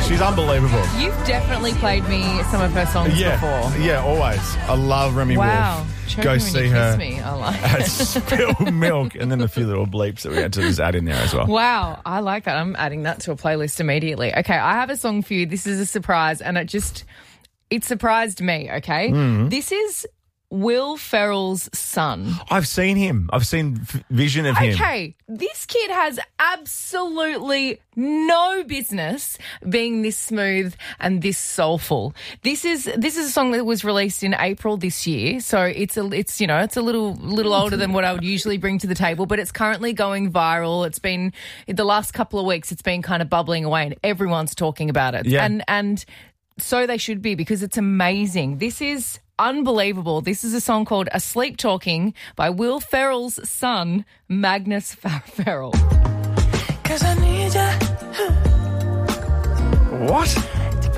She's unbelievable. You've definitely played me some of her songs before. Yeah, always. I love Remy Wow. Wolf. Choking Go when see you her kiss me. I like at it. Spilled Milk, and then a few little bleeps that we had to just add in there as well. Wow, I like that. I'm adding that to a playlist immediately. Okay, I have a song for you. This is a surprise, and it surprised me, okay? This is Will Ferrell's son. I've seen him. I've seen vision of him. Okay, this kid has absolutely no business being this smooth and this soulful. This is a song that was released in April this year, so it's a little older than what I would usually bring to the table, but it's currently going viral. It's been the last couple of weeks. It's been kind of bubbling away, and everyone's talking about it. Yeah. And so they should be, because it's amazing. This is unbelievable. This is a song called Asleep Talking by Will Ferrell's son, Magnus Ferrell. 'Cause I need ya. What?